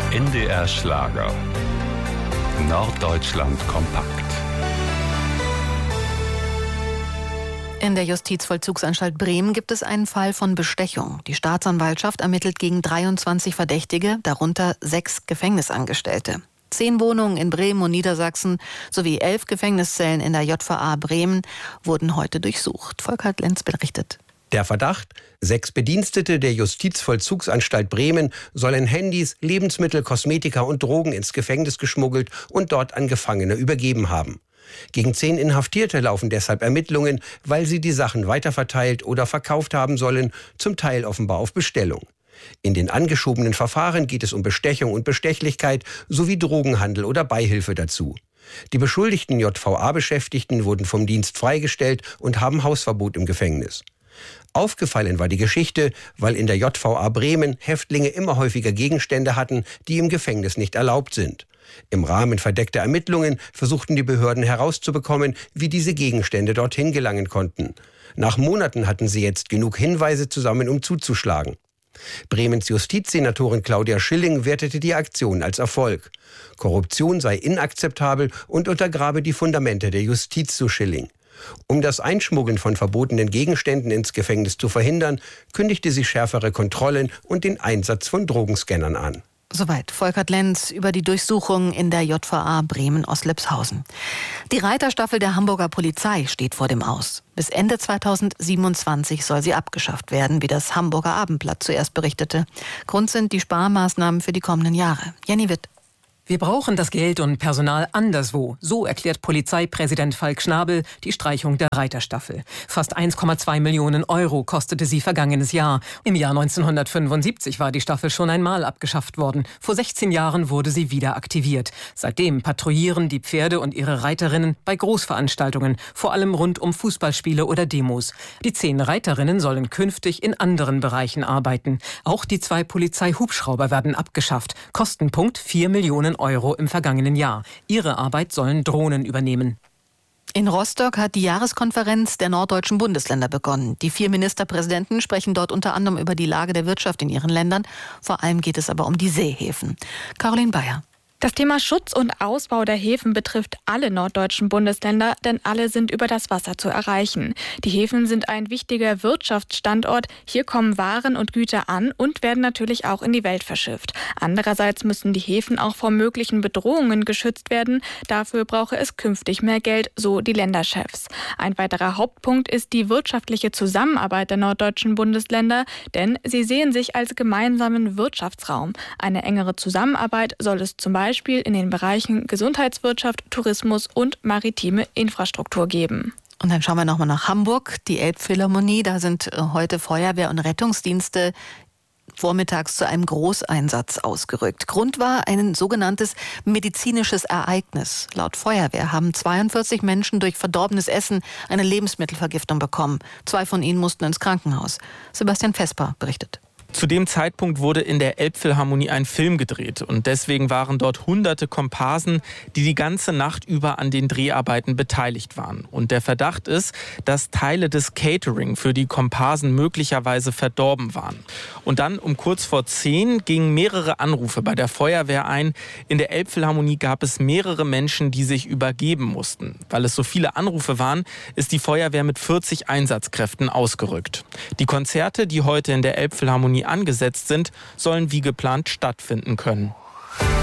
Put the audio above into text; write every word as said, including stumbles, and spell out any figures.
N D R Schlager. Norddeutschland kompakt. In der Justizvollzugsanstalt Bremen gibt es einen Fall von Bestechung. Die Staatsanwaltschaft ermittelt gegen dreiundzwanzig Verdächtige, darunter sechs Gefängnisangestellte. Zehn Wohnungen in Bremen und Niedersachsen sowie elf Gefängniszellen in der J V A Bremen wurden heute durchsucht. Volkert Lenz berichtet. Der Verdacht: Sechs Bedienstete der Justizvollzugsanstalt Bremen sollen Handys, Lebensmittel, Kosmetika und Drogen ins Gefängnis geschmuggelt und dort an Gefangene übergeben haben. Gegen zehn Inhaftierte laufen deshalb Ermittlungen, weil sie die Sachen weiterverteilt oder verkauft haben sollen, zum Teil offenbar auf Bestellung. In den angeschobenen Verfahren geht es um Bestechung und Bestechlichkeit sowie Drogenhandel oder Beihilfe dazu. Die beschuldigten J V A-Beschäftigten wurden vom Dienst freigestellt und haben Hausverbot im Gefängnis. Aufgefallen war die Geschichte, weil in der J V A Bremen Häftlinge immer häufiger Gegenstände hatten, die im Gefängnis nicht erlaubt sind. Im Rahmen verdeckter Ermittlungen versuchten die Behörden herauszubekommen, wie diese Gegenstände dorthin gelangen konnten. Nach Monaten hatten sie jetzt genug Hinweise zusammen, um zuzuschlagen. Bremens Justizsenatorin Claudia Schilling wertete die Aktion als Erfolg. Korruption sei inakzeptabel und untergrabe die Fundamente der Justiz, so Schilling. Um das Einschmuggeln von verbotenen Gegenständen ins Gefängnis zu verhindern, kündigte sie schärfere Kontrollen und den Einsatz von Drogenscannern an. Soweit Volkert Lenz über die Durchsuchung in der J V A Bremen-Oslipshausen. Die Reiterstaffel der Hamburger Polizei steht vor dem Aus. Bis Ende zweitausendsiebenundzwanzig soll sie abgeschafft werden, wie das Hamburger Abendblatt zuerst berichtete. Grund sind die Sparmaßnahmen für die kommenden Jahre. Jenny Witt. Wir brauchen das Geld und Personal anderswo. So erklärt Polizeipräsident Falk Schnabel die Streichung der Reiterstaffel. Fast eins Komma zwei Millionen Euro kostete sie vergangenes Jahr. Im Jahr neunzehnhundertfünfundsiebzig war die Staffel schon einmal abgeschafft worden. Vor sechzehn Jahren wurde sie wieder aktiviert. Seitdem patrouillieren die Pferde und ihre Reiterinnen bei Großveranstaltungen, vor allem rund um Fußballspiele oder Demos. Die zehn Reiterinnen sollen künftig in anderen Bereichen arbeiten. Auch die zwei Polizeihubschrauber werden abgeschafft. Kostenpunkt vier Millionen Euro im vergangenen Jahr. Ihre Arbeit sollen Drohnen übernehmen. In Rostock hat die Jahreskonferenz der norddeutschen Bundesländer begonnen. Die vier Ministerpräsidenten sprechen dort unter anderem über die Lage der Wirtschaft in ihren Ländern. Vor allem geht es aber um die Seehäfen. Caroline Bayer. Das Thema Schutz und Ausbau der Häfen betrifft alle norddeutschen Bundesländer, denn alle sind über das Wasser zu erreichen. Die Häfen sind ein wichtiger Wirtschaftsstandort. Hier kommen Waren und Güter an und werden natürlich auch in die Welt verschifft. Andererseits müssen die Häfen auch vor möglichen Bedrohungen geschützt werden. Dafür brauche es künftig mehr Geld, so die Länderchefs. Ein weiterer Hauptpunkt ist die wirtschaftliche Zusammenarbeit der norddeutschen Bundesländer, denn sie sehen sich als gemeinsamen Wirtschaftsraum. Eine engere Zusammenarbeit soll es zum Beispiel Beispiel in den Bereichen Gesundheitswirtschaft, Tourismus und maritime Infrastruktur geben. Und dann schauen wir nochmal nach Hamburg, die Elbphilharmonie. Da sind heute Feuerwehr und Rettungsdienste vormittags zu einem Großeinsatz ausgerückt. Grund war ein sogenanntes medizinisches Ereignis. Laut Feuerwehr haben zweiundvierzig Menschen durch verdorbenes Essen eine Lebensmittelvergiftung bekommen. Zwei von ihnen mussten ins Krankenhaus. Sebastian Vesper berichtet. Zu dem Zeitpunkt wurde in der Elbphilharmonie ein Film gedreht und deswegen waren dort hunderte Komparsen, die die ganze Nacht über an den Dreharbeiten beteiligt waren. Und der Verdacht ist, dass Teile des Catering für die Komparsen möglicherweise verdorben waren. Und dann um kurz vor zehn gingen mehrere Anrufe bei der Feuerwehr ein. In der Elbphilharmonie gab es mehrere Menschen, die sich übergeben mussten. Weil es so viele Anrufe waren, ist die Feuerwehr mit vierzig Einsatzkräften ausgerückt. Die Konzerte, die heute in der Elbphilharmonie angesetzt sind, sollen wie geplant stattfinden können.